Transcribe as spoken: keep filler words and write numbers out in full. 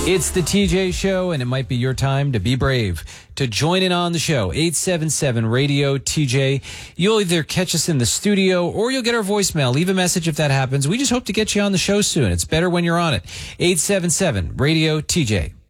It's the T J Show, and it might be your time to be brave. To join in on the show, eight seven seven radio T J. You'll either catch us in the studio or you'll get our voicemail. Leave a message if that happens. We just hope to get you on the show soon. It's better when you're on it. eight seven seven radio T J.